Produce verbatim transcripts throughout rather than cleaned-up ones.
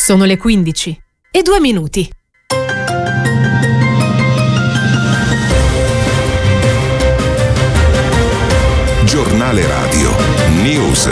Sono le quindici e due minuti. Giornale Radio News.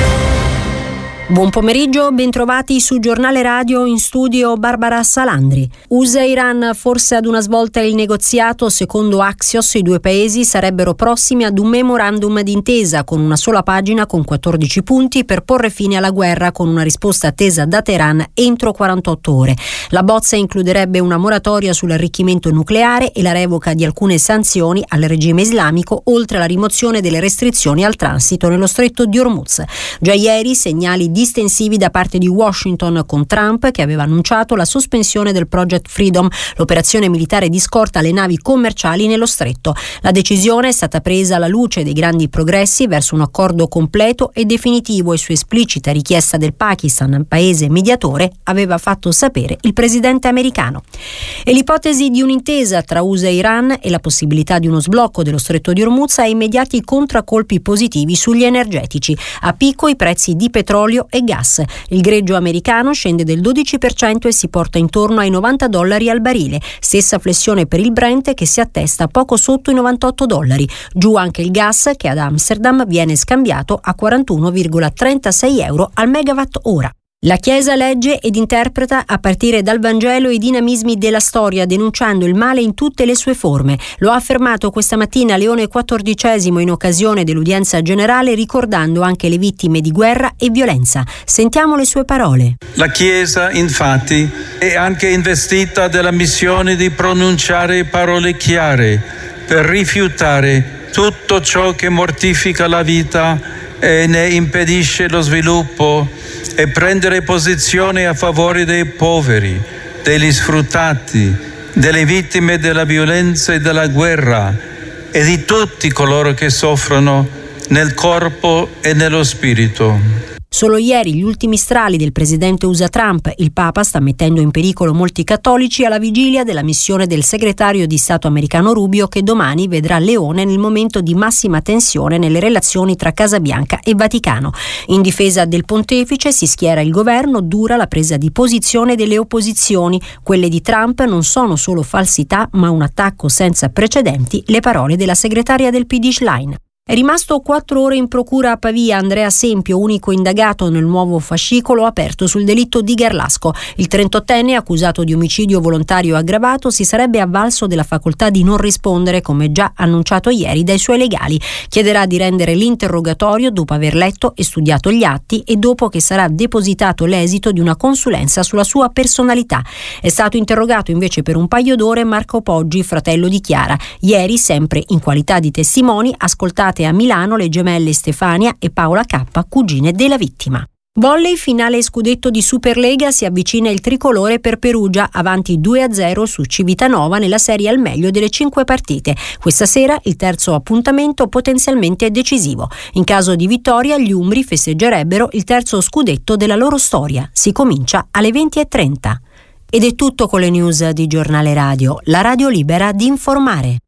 Buon pomeriggio, bentrovati su Giornale Radio, in studio Barbara Salandri. U S A e Iran, forse ad una svolta il negoziato. Secondo Axios i due paesi sarebbero prossimi ad un memorandum d'intesa con una sola pagina con quattordici punti per porre fine alla guerra, con una risposta attesa da Teheran entro quarantotto ore. La bozza includerebbe una moratoria sull'arricchimento nucleare e la revoca di alcune sanzioni al regime islamico, oltre alla rimozione delle restrizioni al transito nello stretto di Hormuz. Già ieri segnali distensivi da parte di Washington con Trump, che aveva annunciato la sospensione del Project Freedom, l'operazione militare di scorta alle navi commerciali nello stretto. La decisione è stata presa alla luce dei grandi progressi verso un accordo completo e definitivo, e su esplicita richiesta del Pakistan, paese mediatore, aveva fatto sapere il presidente americano. E l'ipotesi di un'intesa tra U S A e Iran e la possibilità di uno sblocco dello stretto di Hormuz ha immediati contraccolpi positivi sugli energetici. A picco i prezzi di petrolio e gas. Il greggio americano scende del dodici per cento e si porta intorno ai novanta dollari al barile. Stessa flessione per il Brent, che si attesta poco sotto i novantotto dollari. Giù anche il gas, che ad Amsterdam viene scambiato a quarantuno virgola trentasei euro al megawatt ora. La Chiesa legge ed interpreta a partire dal Vangelo i dinamismi della storia, denunciando il male in tutte le sue forme. Lo ha affermato questa mattina Leone quattordicesimo in occasione dell'udienza generale, ricordando anche le vittime di guerra e violenza. Sentiamo le sue parole. La Chiesa, infatti, è anche investita della missione di pronunciare parole chiare per rifiutare tutto ciò che mortifica la vita e ne impedisce lo sviluppo, e prendere posizione a favore dei poveri, degli sfruttati, delle vittime della violenza e della guerra e di tutti coloro che soffrono nel corpo e nello spirito. Solo ieri gli ultimi strali del presidente U S A Trump. Il Papa sta mettendo in pericolo molti cattolici alla vigilia della missione del segretario di Stato americano Rubio, che domani vedrà Leone nel momento di massima tensione nelle relazioni tra Casa Bianca e Vaticano. In difesa del pontefice si schiera il governo, dura la presa di posizione delle opposizioni. Quelle di Trump non sono solo falsità, ma un attacco senza precedenti, le parole della segretaria del P D Schlein. È rimasto quattro ore in procura a Pavia Andrea Sempio, unico indagato nel nuovo fascicolo aperto sul delitto di Garlasco. Il trentottenne, accusato di omicidio volontario aggravato, si sarebbe avvalso della facoltà di non rispondere, come già annunciato ieri dai suoi legali. Chiederà di rendere l'interrogatorio dopo aver letto e studiato gli atti e dopo che sarà depositato l'esito di una consulenza sulla sua personalità. È stato interrogato invece per un paio d'ore Marco Poggi, fratello di Chiara. Ieri, sempre in qualità di testimoni, ascoltate a Milano le gemelle Stefania e Paola K, cugine della vittima. Volley, finale scudetto di Superlega, si avvicina il tricolore per Perugia, avanti due a zero su Civitanova nella serie al meglio delle cinque partite. Questa sera il terzo appuntamento potenzialmente decisivo. In caso di vittoria gli umbri festeggerebbero il terzo scudetto della loro storia. Si comincia alle venti e trenta. Ed è tutto con le news di Giornale Radio, la radio libera di informare.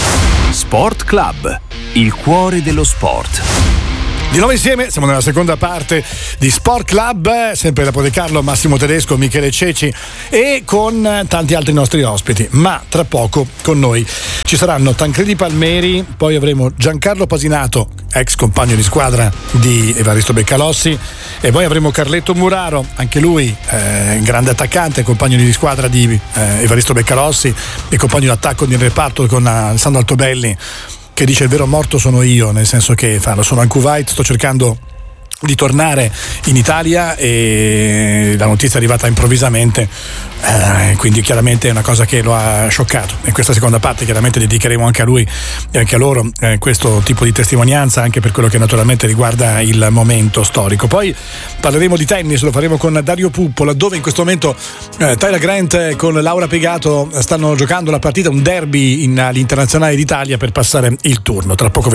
Sport Club, il cuore dello sport. Di nuovo insieme, siamo nella seconda parte di Sport Club, sempre da Podecarlo, Massimo Tedesco, Michele Ceci e con tanti altri nostri ospiti. Ma tra poco con noi ci saranno Tancredi Palmeri, poi avremo Giancarlo Pasinato, ex compagno di squadra di Evaristo Beccalossi, e poi avremo Carletto Muraro, anche lui eh, grande attaccante, compagno di squadra di eh, Evaristo Beccalossi e compagno d'attacco nel reparto con Alessandro Altobelli, che dice: il vero morto sono io, nel senso che fanno, sono al Kuwait, sto cercando di tornare in Italia e la notizia è arrivata improvvisamente, eh, quindi chiaramente è una cosa che lo ha scioccato. In questa seconda parte chiaramente dedicheremo anche a lui e anche a loro eh, questo tipo di testimonianza, anche per quello che naturalmente riguarda il momento storico. Poi parleremo di tennis, lo faremo con Dario Puppo, laddove in questo momento eh, Tyler Grant con Laura Piegato stanno giocando la partita, un derby in, all'Internazionale d'Italia per passare il turno. Tra poco